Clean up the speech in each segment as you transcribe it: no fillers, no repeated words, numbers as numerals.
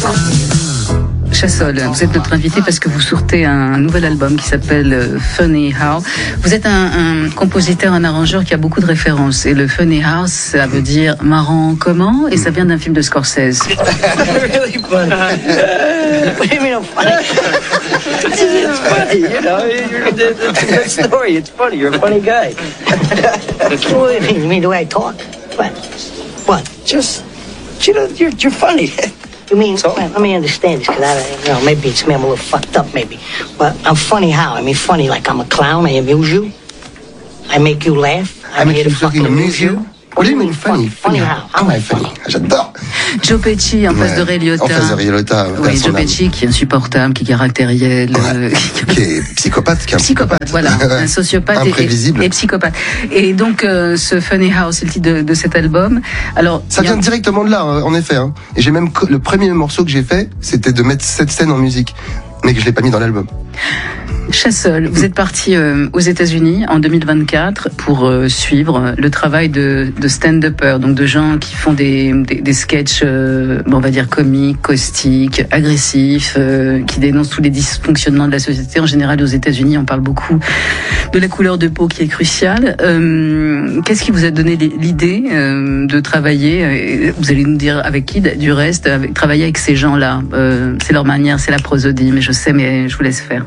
Chassol, vous êtes notre invité parce que vous sortez un nouvel album qui s'appelle Funny How. Vous êtes un compositeur, un arrangeur qui a beaucoup de références. Et le Funny How, ça veut dire marrant comment? Et ça vient d'un film de Scorsese. Really funny. What do you mean I'm funny? It's funny, you know. It's a good story. It's funny. You're a funny guy. What do you mean? You mean the way I talk? What? Just, you know, you're funny. You mean, so? Well, let me understand this, because maybe it's me, I'm a little fucked up, maybe. But I'm funny how? I mean, funny like I'm a clown, I amuse you. I make you laugh. I make you fucking amuse you. What do you mean funny? Funny how? How am I funny? J'adore. Joe Pesci en face de Ray Liotta. En face de Ray Liotta. Oui, Joe Pesci qui est insupportable, qui est caractériel. Qui est psychopathe. Psychopathe, voilà. Un sociopathe et psychopathe. Et donc, ce Funny House, c'est le titre de cet album. Alors, ça vient directement de là, en effet. Hein. Et j'ai même, le premier morceau que j'ai fait, c'était de mettre cette scène en musique. Mais que je l'ai pas mis dans l'album. Chassol, vous êtes parti aux États-Unis en 2024 pour suivre le travail de stand-uppers, donc de gens qui font des sketchs, on va dire comiques, caustiques, agressifs, qui dénoncent tous les dysfonctionnements de la société. En général, aux États-Unis, on parle beaucoup de la couleur de peau qui est cruciale. Qu'est-ce qui vous a donné l'idée de travailler, vous allez nous dire avec qui, du reste, travailler avec ces gens-là? C'est leur manière, c'est la prosodie, mais je sais, mais je vous laisse faire.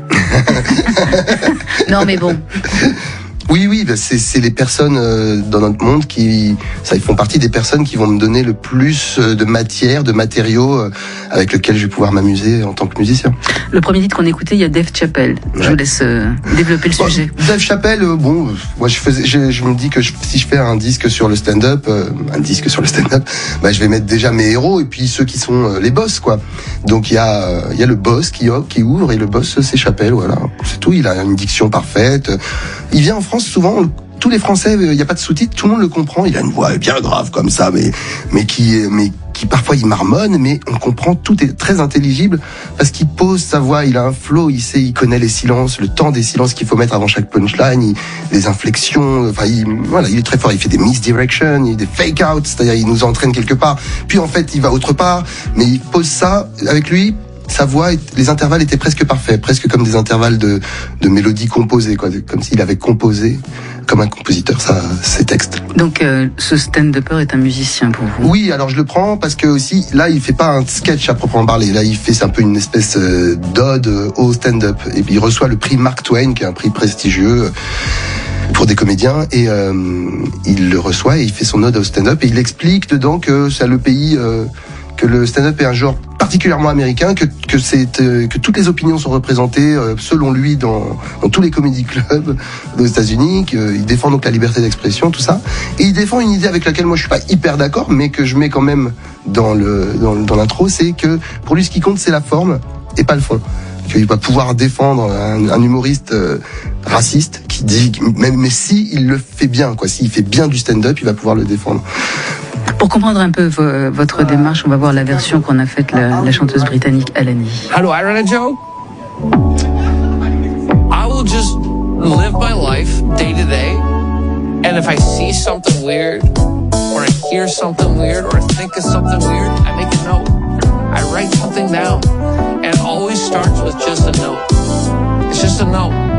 Non, mais bon. Oui, c'est les personnes dans notre monde ils font partie des personnes qui vont me donner le plus de matière, de matériaux avec lesquels je vais pouvoir m'amuser en tant que musicien. Le premier titre qu'on écoutait, il y a Dave Chappelle. Ouais. Je vous laisse développer le sujet. Dave Chappelle, moi je me dis que si je fais un disque sur le stand-up, je vais mettre déjà mes héros et puis ceux qui sont les boss, quoi. Donc il y a le boss qui ouvre et le boss c'est Chappelle, voilà. C'est tout, il a une diction parfaite. Il vient en France souvent, tous les Français, il n'y a pas de sous-titres, tout le monde le comprend. Il a une voix bien grave comme ça, mais qui parfois il marmonne, mais on comprend, tout est très intelligible parce qu'il pose sa voix, il a un flow, il connaît les silences, le temps des silences qu'il faut mettre avant chaque punchline, les inflexions, il est très fort, il fait des misdirections, il des fake-outs, c'est-à-dire il nous entraîne quelque part, puis en fait il va autre part, mais il pose ça avec lui. Sa voix, les intervalles étaient presque parfaits, presque comme des intervalles de mélodies composées, quoi, comme s'il avait composé, comme un compositeur, ses textes. Donc, ce stand-upper est un musicien pour vous? Oui, alors je le prends parce que aussi, là, il fait pas un sketch à proprement parler. Là, c'est un peu une espèce d'ode au stand-up. Et puis, il reçoit le prix Mark Twain, qui est un prix prestigieux pour des comédiens, et il le reçoit et il fait son ode au stand-up et il explique dedans que c'est le pays, que le stand-up est un genre particulièrement américain, que toutes les opinions sont représentées selon lui dans tous les comedy clubs aux États-Unis, qu'il défend donc la liberté d'expression, tout ça, et il défend une idée avec laquelle moi je suis pas hyper d'accord, mais que je mets quand même dans l'intro, c'est que pour lui ce qui compte c'est la forme et pas le fond. Qu'il va pouvoir défendre un humoriste raciste qui dit, mais si il le fait bien, quoi, s'il fait bien du stand-up, il va pouvoir le défendre. Pour comprendre un peu votre démarche, on va voir la version qu'on a faite la chanteuse britannique Alani. How do I run a joke? I will just live my life day to day, and if I see something weird, or I hear something weird, or I think of something weird, I make a note. I write something down, and it always starts with just a note. It's just a note.